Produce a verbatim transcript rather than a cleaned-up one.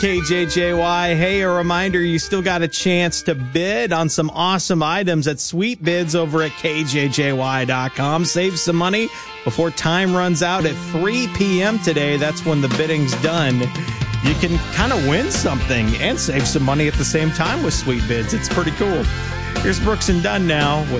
K J J Y. Hey, a reminder, you still got a chance to bid on some awesome items at Sweet Bids over at K J J Y dot com. Save some money before time runs out at three p.m. today. That's when the bidding's done. You can kind of win something and save some money at the same time with Sweet Bids. It's pretty cool. Here's Brooks and Dunn now with